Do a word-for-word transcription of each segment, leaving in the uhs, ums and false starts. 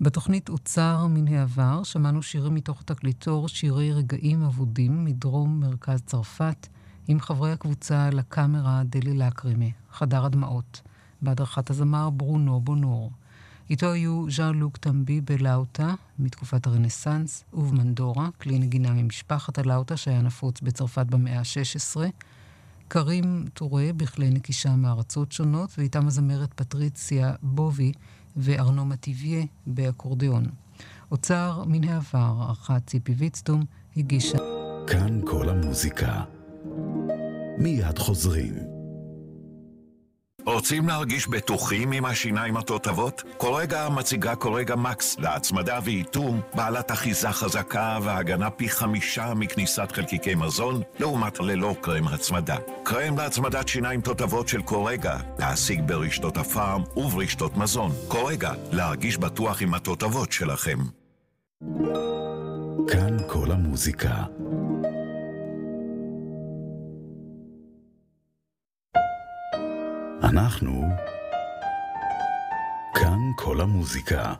בתוכנית אוצר מן העבר שמענו שירים מתוך תקליטור שירי רגעים אבודים מדרום מרכז צרפת עם חברי הקבוצה לקאמרה דלי לקרימה, חדר הדמעות, בהדרכת הזמר ברונו בונור. איתו היו ז'אן לוק טמבי בלאוטה מתקופת הרנסנס ובמנדורה, כלי נגינה ממשפחת הלאוטה שהיה נפוץ בצרפת במאה ה-שש עשרה, קרים טורה בכלי נקישה מארצות שונות, ואיתם הזמרת פטריציה בובי וארנו מטיביה באקורדיון. אוצר מן העבר, ערכה ציפי ויצטום, הגישה. כאן כל המוזיקה. מיד חוזרים. רוצים להרגיש בטוחים עם השיניים התותבות? קורגה מציגה קורגה מקס להצמדה ואיתום, בעלת אחיזה חזקה והגנה פי חמישה מכניסת חלקיקי מזון, לעומת ללא קרם הצמדה. קרם להצמדת שיניים תותבות של קורגה, להשיג ברשתות הפארם וברשתות מזון. קורגה, להרגיש בטוח עם התותבות שלכם. כאן כל המוזיקה. אנחנו כאן כל המוזיקה.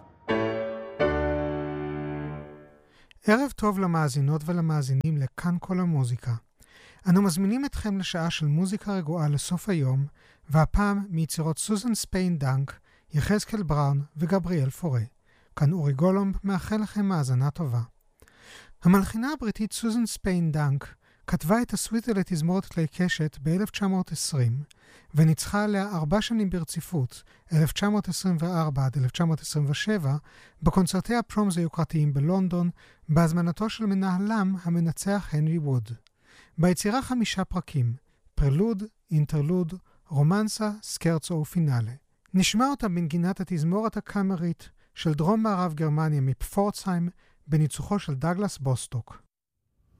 ערב טוב למאזינות ולמאזינים לכאן כל המוזיקה. אנו מזמינים אתכם לשעה של מוזיקה רגועה לסוף היום, והפעם מיצירות סוזן ספיין דנק, יחזקאל בראון וגבריאל פורה. כאן אורי גולומב מאחל לכם מאזנה טובה. המלחינה הבריטית סוזן ספיין דנק כתבה את הסוויטה לתזמורת כלי קשת ב-אלף תשע מאות עשרים, וניצחה עליה ארבע שנים ברציפות, אלף תשע מאות עשרים וארבע עד אלף תשע מאות עשרים ושבע, בקונצרטי הפרומס היוקרתיים בלונדון, בהזמנתו של מנהלם המנצח הנרי ווד. ביצירה חמישה פרקים, פרלוד, אינטרלוד, רומנסה, סקרצו ופינאלה. נשמע אותה בנגינת התזמורת הקאמרית של דרום מערב גרמניה מפורצהיים, בניצוחו של דאגלס בוסטוק.